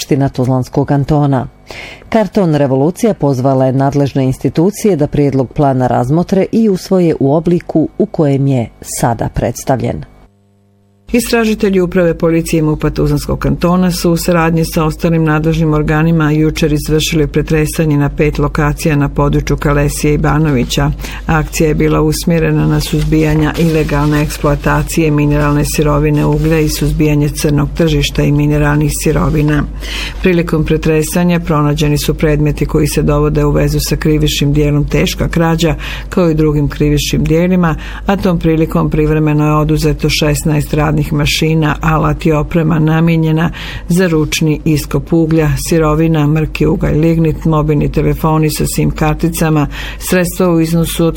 skupština Tuzlanskog kantona. Karton Revolucija pozvala je nadležne institucije da prijedlog plana razmotre i usvoje u obliku u kojem je sada predstavljen. Istražitelji uprave policije MUP-a Tuzlanskog kantona su u saradnji sa ostalim nadležnim organima jučer izvršili pretresanje na 5 lokacija na području Kalesije i Banovića. Akcija je bila usmjerena na suzbijanje ilegalne eksploatacije mineralne sirovine uglja i suzbijanje crnog tržišta i mineralnih sirovina. Prilikom pretresanja pronađeni su predmeti koji se dovode u vezu sa krivičnim dijelom teška krađa kao i drugim krivičnim dijelima, a tom prilikom privremeno je oduzeto 16 radnih mašina, alat i oprema namijenjena za ručni iskop uglja, sirovina, mrki, ugalj, lignit, mobilni telefoni sa SIM karticama, sredstva u iznosu od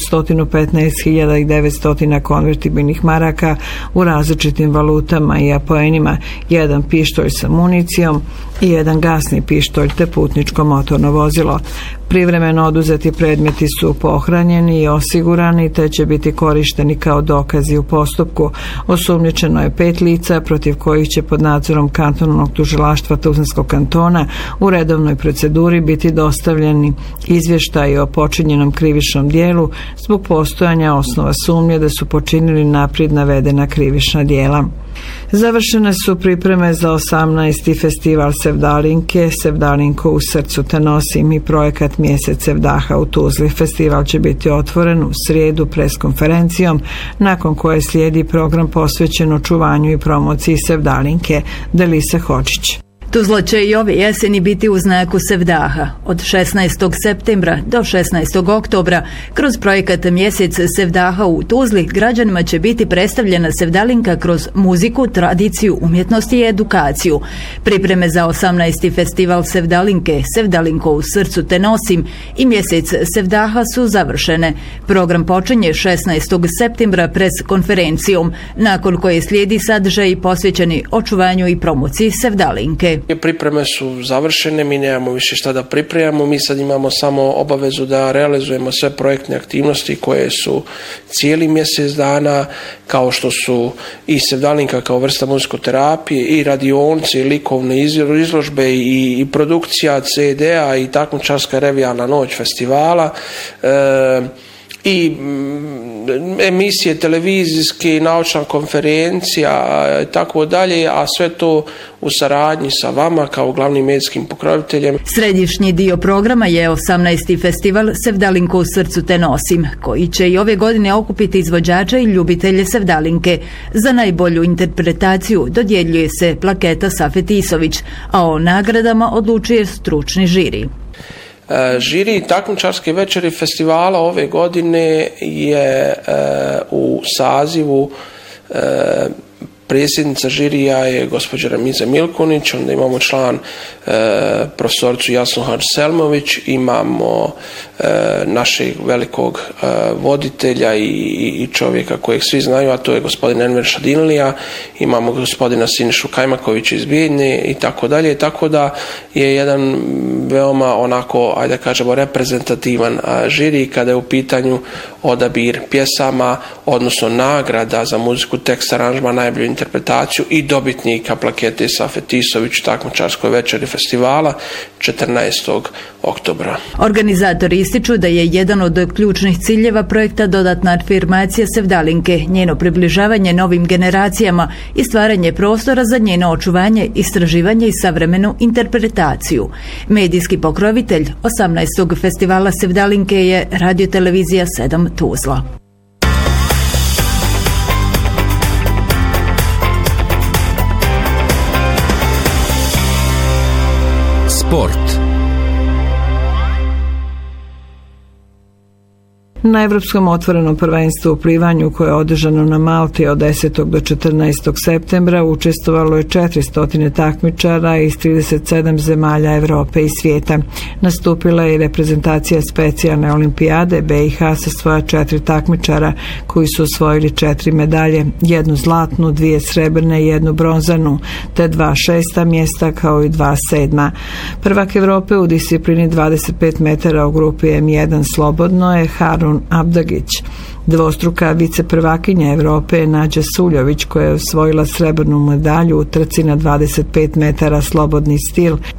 115.900 konvertibilnih maraka u različitim valutama i apoenima, jedan pištolj sa municijom i jedan gasni pištolj te putničko motorno vozilo. Privremeno oduzeti predmeti su pohranjeni i osigurani te će biti korišteni kao dokazi u postupku. Osumnjičeno je 5 lica protiv kojih će pod nadzorom kantonalnog tužilaštva Tuzlanskog kantona u redovnoj proceduri biti dostavljeni izvještaji o počinjenom krivičnom dijelu zbog postojanja osnova sumnje da su počinili naprijed navedena krivična dijela. Završene su pripreme za 18. festival Sevdalinke, Sevdalinko u srcu te nosim i projekat Mjesec Sevdaha u Tuzli. Festival će biti otvoren u srijedu preskonferencijom, nakon koje slijedi program posvećen očuvanju i promociji Sevdalinke. Delisa Hočić. Tuzla će i ove jeseni biti u znaku Sevdaha. Od 16. septembra do 16. oktobra kroz projekat Mjesec Sevdaha u Tuzli građanima će biti predstavljena Sevdalinka kroz muziku, tradiciju, umjetnost i edukaciju. Pripreme za 18. festival Sevdalinke, Sevdalinko u srcu te nosim i Mjesec Sevdaha su završene. Program počinje 16. septembra pres konferencijom, nakon koje slijedi sadržaj posvećeni očuvanju i promociji Sevdalinke. Pripreme su završene, mi nemamo više šta da pripremamo, mi sad imamo samo obavezu da realizujemo sve projektne aktivnosti koje su cijeli mjesec dana, kao što su i Sevdalinka kao vrsta muzikoterapije, i radionci, i likovne izložbe, i produkcija CD-a, i takmičarska revijalna noć festivala, i emisije televizijske, naučna konferencija i tako dalje, a sve to u saradnji sa vama kao glavnim medijskim pokroviteljem. Središnji dio programa je 18. festival Sevdalinko u srcu te nosim, koji će i ove godine okupiti izvođače i ljubitelje Sevdalinke. Za najbolju interpretaciju dodjeljuje se plaketa Safet Isović, a o nagradama odlučuje stručni žiri. Žiri takmičarske večeri festivala ove godine je u sazivu predsjednica žirija je gospođa Ramiza Milkunić, onda imamo član profesoricu Jasnu Hadž-Selmović, imamo našeg velikog voditelja i čovjeka kojeg svi znaju, a to je gospodin Enver Šadinlija, imamo gospodina Sinišu Kajmakovića iz Bijeljne i tako dalje, tako da je jedan veoma onako, ajde kažemo, reprezentativan žiri kada je u pitanju odabir pjesama, odnosno nagrada za muziku, tekst, aranžman, najbolju interpretaciju i dobitnika plakete Safet Isović u takmičarskoj večeri festivala 14. oktobra. Organizatori ističu da je jedan od ključnih ciljeva projekta dodatna afirmacija Sevdalinke, njeno približavanje novim generacijama i stvaranje prostora za njeno očuvanje, istraživanje i savremenu interpretaciju. Medijski pokrovitelj 18. festivala Sevdalinke je radiotelevizija 7 Tuzla. Sport. Na Evropskom otvorenom prvenstvu u plivanju koje je održano na Malti od 10. do 14. septembra učestvovalo je 400 takmičara iz 37 zemalja Evrope i svijeta. Nastupila je i reprezentacija specijalne olimpijade BiH sa svoja 4 takmičara koji su osvojili 4 medalje, 1 zlatnu, 2 srebrne i 1 bronzanu, te 2 šesta mjesta kao i 2 sedma. Prvak Evrope u disciplini 25 metara u grupi M1 slobodno je Harun Abdagić. Dvostruka viceprvakinja Evrope je Nađa Suljović koja je osvojila srebrnu medalju u trci na 25 metara slobodni stil